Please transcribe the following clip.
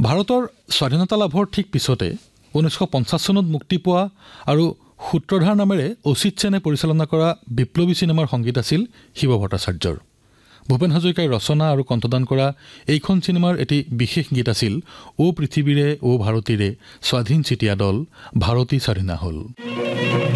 ভাৰতৰ স্বাধীনতা লাভৰ ঠিক পিছতে 1950 চনত মুক্তি পোৱা আৰু সূত্ৰধাৰ নামেৰে অসিত সেনে পৰিচালনা কৰা বিপ্লৱী চিনেমাৰ সংগীত আছিল শিৱ ভট্টাচাৰ্যৰ। ভূপেন হাজৰিকাই ৰচনা আৰু কণ্ঠদান কৰা এইখন চিনেমাৰ এটি বিশেষ গীত আছিল অ পৃথিৱীৰে অ ভাৰতীৰে স্বাধীন চিতিয়া দল ভাৰতী স্বাধীনা হল।